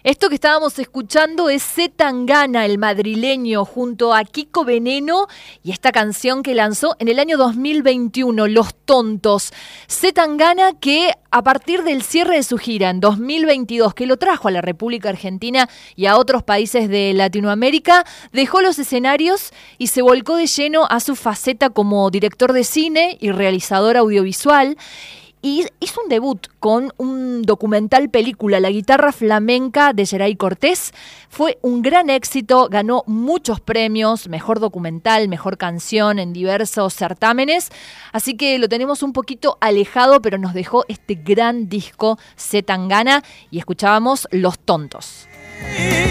Esto que estábamos escuchando es C. Tangana, el madrileño, junto a Kiko Veneno, y esta canción que lanzó en el año 2021, Los Tontos. C. Tangana, que a partir del cierre de su gira en 2022, que lo trajo a la República Argentina y a otros países de Latinoamérica, dejó los escenarios y se volcó de lleno a su faceta como director de cine y realizador audiovisual. Y hizo un debut con un documental película, La guitarra flamenca de Geray Cortés. Fue un gran éxito, ganó muchos premios, mejor documental, mejor canción en diversos certámenes. Así que lo tenemos un poquito alejado, pero nos dejó este gran disco C. Tangana y escuchábamos Los Tontos.